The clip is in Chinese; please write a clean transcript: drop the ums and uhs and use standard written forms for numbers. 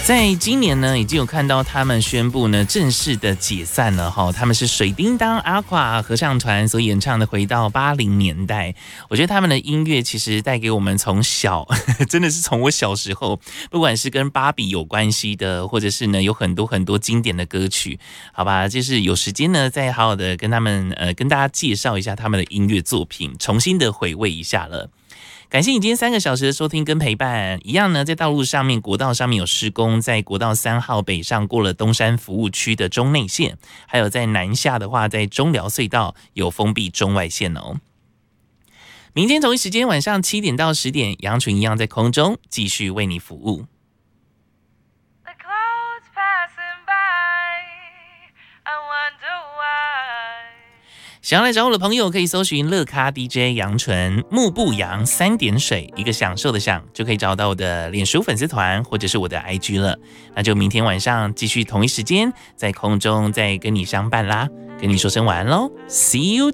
在今年呢，已经有看到他们宣布呢正式的解散了哈。他们是水叮当阿垮合唱团所演唱的《回到80年代》。我觉得他们的音乐其实带给我们从小，真的是从我小时候，不管是跟芭比有关系的，或者是呢有很多很多经典的歌曲，好吧，就是有时间呢再好好的跟他们跟大家介绍一下他们的音乐作品，重新的回味一下了。感谢你今天3个小时的收听跟陪伴。一样呢，在道路上面，国道上面有施工，在国道3号北上过了东山服务区的中内线，还有在南下的话，在中寮隧道有封闭中外线哦。明天同一时间晚上7点到10点，杨纯一样在空中继续为你服务。想要来找我的朋友，可以搜寻乐咖 DJ 杨纯，木不扬3点水，一个享受的享，就可以找到我的脸书粉丝团或者是我的 IG 了。那就明天晚上继续同一时间在空中再跟你相伴啦，跟你说声晚安咯， See you